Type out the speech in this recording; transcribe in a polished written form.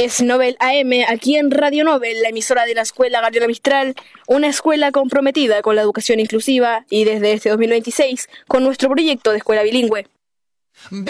Es Nobel AM, aquí en Radio Nobel, la emisora de la Escuela Gabriela Mistral, una escuela comprometida con la educación inclusiva y desde este 2026 con nuestro proyecto de escuela bilingüe.